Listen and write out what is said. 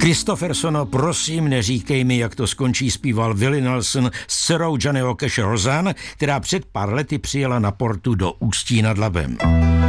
Christophersono, prosím, neříkej mi, jak to skončí, zpíval Willie Nelson s dcerou Johnnyho Cashe Roseanne, která před pár lety přijela na portu do Ústí nad Labem.